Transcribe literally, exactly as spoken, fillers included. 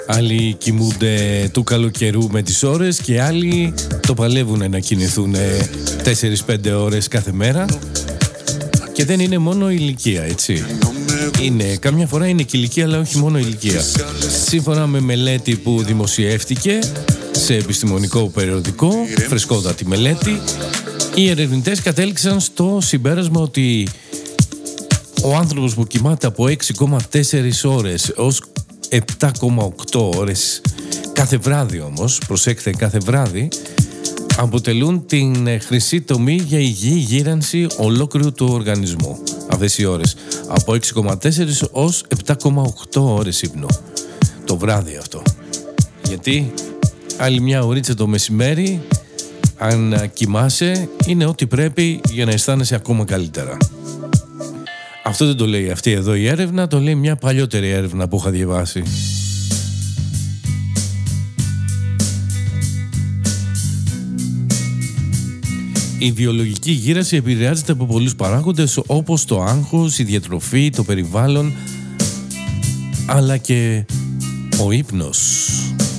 Άλλοι κοιμούνται του καλοκαιρού με τις ώρες και άλλοι το παλεύουν να κινηθούν τέσσερις πέντε ώρες κάθε μέρα. Και δεν είναι μόνο η ηλικία, έτσι. Είναι, καμιά φορά είναι και ηλικία, αλλά όχι μόνο ηλικία. Σύμφωνα με μελέτη που δημοσιεύτηκε σε επιστημονικό περιοδικό, φρεσκότατη μελέτη, οι ερευνητές κατέληξαν στο συμπέρασμα ότι ο άνθρωπος που κοιμάται από έξι κόμμα τέσσερα ώρες ως επτά κόμμα οκτώ ώρες κάθε βράδυ, όμως, προσέξτε, κάθε βράδυ, αποτελούν την χρυσή τομή για υγιή γύρανση ολόκληρου του οργανισμού. Αυτές οι ώρες από έξι κόμμα τέσσερα ως επτά κόμμα οκτώ ώρες ύπνο το βράδυ αυτό. Γιατί άλλη μια ωρίτσα το μεσημέρι, αν κοιμάσαι, είναι ό,τι πρέπει για να αισθάνεσαι ακόμα καλύτερα. Αυτό δεν το λέει αυτή εδώ η έρευνα, το λέει μια παλιότερη έρευνα που είχα διαβάσει. Η βιολογική γύρανση επηρεάζεται από πολλούς παράγοντες, όπως το άγχος, η διατροφή, το περιβάλλον, αλλά και ο ύπνος.